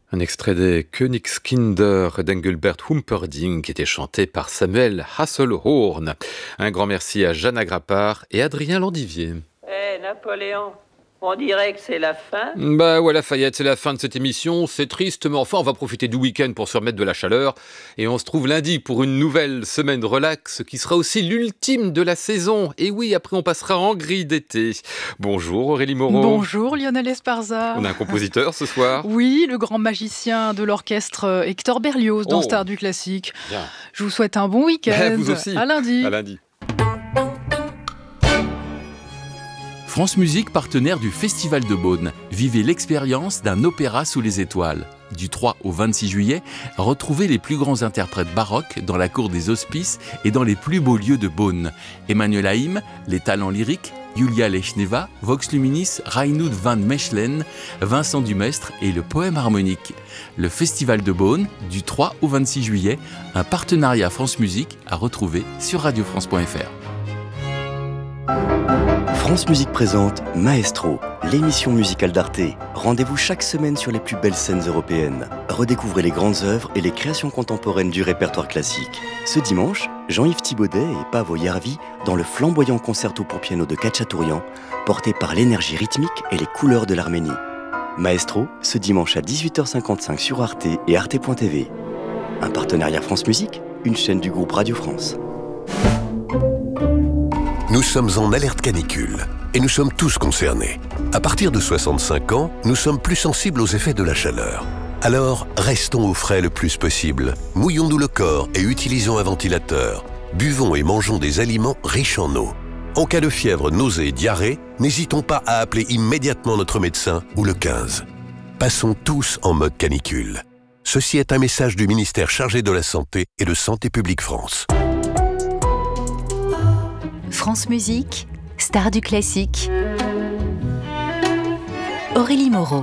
Un extrait des Königskinder d'Engelbert Humperdinck qui était chanté par Samuel Hasselhorn. Un grand merci à Jeanne Agrapard et Adrien Landivier. Napoléon, on dirait que c'est la fin. Bah ouais, Lafayette, c'est la fin de cette émission. C'est triste, mais enfin, on va profiter du week-end pour se remettre de la chaleur. Et on se trouve lundi pour une nouvelle semaine relax qui sera aussi l'ultime de la saison. Et oui, après, on passera en gris d'été. Bonjour Aurélie Moreau. Bonjour Lionel Esparza. On a un compositeur ce soir. Oui, le grand magicien de l'orchestre Hector Berlioz dans Star du Classique. Bien. Je vous souhaite un bon week-end. Vous aussi. À lundi. À lundi. France Musique, partenaire du Festival de Beaune. Vivez l'expérience d'un opéra sous les étoiles. Du 3 au 26 juillet, retrouvez les plus grands interprètes baroques dans la cour des Hospices et dans les plus beaux lieux de Beaune. Emmanuel Haïm, les talents lyriques, Julia Lechneva, Vox Luminis, Reinoud van Mechelen, Vincent Dumestre et le poème harmonique. Le Festival de Beaune, du 3 au 26 juillet, un partenariat France Musique à retrouver sur radiofrance.fr. France Musique présente Maestro, l'émission musicale d'Arte. Rendez-vous chaque semaine sur les plus belles scènes européennes. Redécouvrez les grandes œuvres et les créations contemporaines du répertoire classique. Ce dimanche, Jean-Yves Thibaudet et Paavo Järvi dans le flamboyant concerto pour piano de Khatchatourian, porté par l'énergie rythmique et les couleurs de l'Arménie. Maestro, ce dimanche à 18h55 sur Arte et arte.tv. Un partenariat France Musique, une chaîne du groupe Radio France. Nous sommes en alerte canicule et nous sommes tous concernés. À partir de 65 ans, nous sommes plus sensibles aux effets de la chaleur. Alors, restons au frais le plus possible. Mouillons-nous le corps et utilisons un ventilateur. Buvons et mangeons des aliments riches en eau. En cas de fièvre, nausées et diarrhée, n'hésitons pas à appeler immédiatement notre médecin ou le 15. Passons tous en mode canicule. Ceci est un message du ministère chargé de la Santé et de Santé publique France. France Musique, Star du Classique. Aurélie Moreau.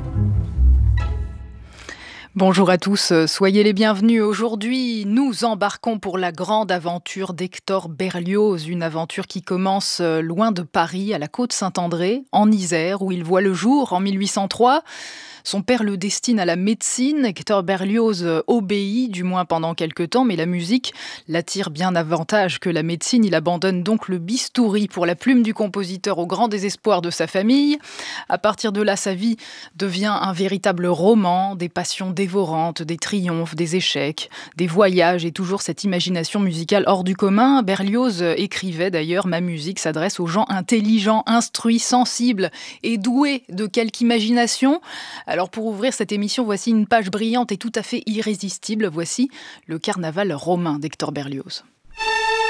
Bonjour à tous, soyez les bienvenus. Aujourd'hui, nous embarquons pour la grande aventure d'Hector Berlioz, une aventure qui commence loin de Paris, à la côte Saint-André, en Isère, où il voit le jour en 1803. Son père le destine à la médecine. Hector Berlioz obéit, du moins pendant quelques temps, mais la musique l'attire bien davantage que la médecine. Il abandonne donc le bistouri pour la plume du compositeur au grand désespoir de sa famille. À partir de là, sa vie devient un véritable roman, des passions dévorantes, des triomphes, des échecs, des voyages et toujours cette imagination musicale hors du commun. Berlioz écrivait d'ailleurs « Ma musique s'adresse aux gens intelligents, instruits, sensibles et doués de quelque imagination ». Alors pour ouvrir cette émission, voici une page brillante et tout à fait irrésistible. Voici le carnaval romain d'Hector Berlioz.